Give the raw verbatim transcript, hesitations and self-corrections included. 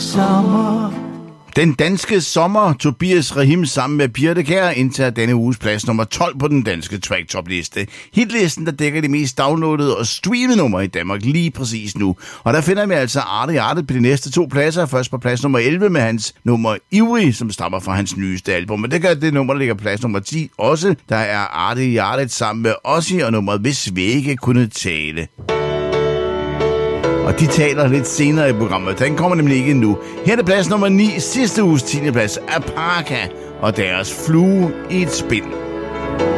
sommer. Den danske sommer, Tobias Rahim sammen med Birte Kjær, indtager denne uges plads nummer tolv på den danske track-top-liste. Hitlisten, der dækker de mest downloadede og streamede numre i Danmark lige præcis nu. Og der finder vi altså Arte Hjartet på de næste to pladser. Først på plads nummer elleve med hans nummer Ivrig, som stammer fra hans nyeste album. Men det gør det nummer, der ligger plads nummer ti også. Der er Arte Hjartet sammen med Ozzy og nummeret Hvis Vægge kunne tale. Og de taler lidt senere i programmet. Den kommer nemlig ikke endnu. Her er plads nummer ni, sidste uges tiende plads, Aparka og deres Flue i et spind.